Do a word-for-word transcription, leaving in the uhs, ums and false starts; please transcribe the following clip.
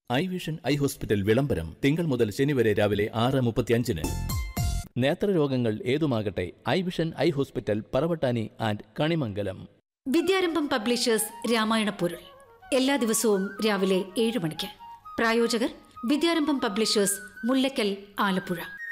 I vision eye hospital വിളംബരം തിങ്കൾ മുതൽ ശനി വരെ രാവിലെ ആറ് മുപ്പത്തിയഞ്ചിന്. നേത്രരോഗങ്ങൾ ഏതുമാകട്ടെ, I vision eye hospital Paravattani and Kanimangalam. Vidyarambham publishers Ramayana പൊരുൾ എല്ലാ ദിവസവും രാവിലെ ഏഴ് മണിക്ക്. പ്രായോജകർ വിദ്യാരംഭം പബ്ലിഷേഴ്സ്, മുല്ലക്കൽ, ആലപ്പുഴ.